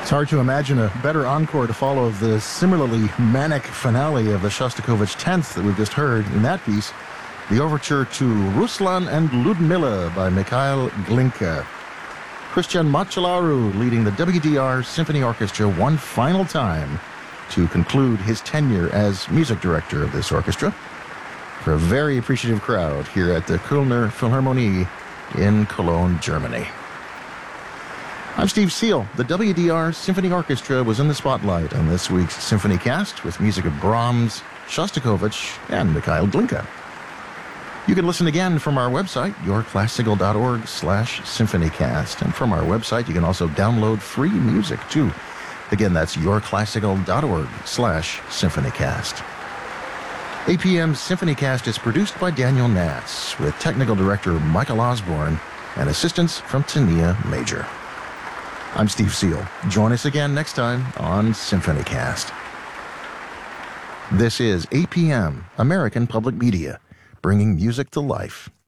It's hard to imagine a better encore to follow the similarly manic finale of the Shostakovich 10th that we've just heard in that piece, the overture to Ruslan and Ludmilla by Mikhail Glinka. Christian Machelaru leading the WDR Symphony Orchestra one final time to conclude his tenure as music director of this orchestra for a very appreciative crowd here at the Kölner Philharmonie in Cologne, Germany. I'm Steve Seal. The WDR Symphony Orchestra was in the spotlight on this week's Symphony Cast with music of Brahms, Shostakovich, and Mikhail Glinka. You can listen again from our website, yourclassical.org/symphonycast. And from our website, you can also download free music, too. Again, that's yourclassical.org/symphonycast. APM's Symphonycast is produced by Daniel Natz, with technical director Michael Osborne and assistance from Tania Major. I'm Steve Seal. Join us again next time on Symphonycast. This is APM, American Public Media, bringing music to life.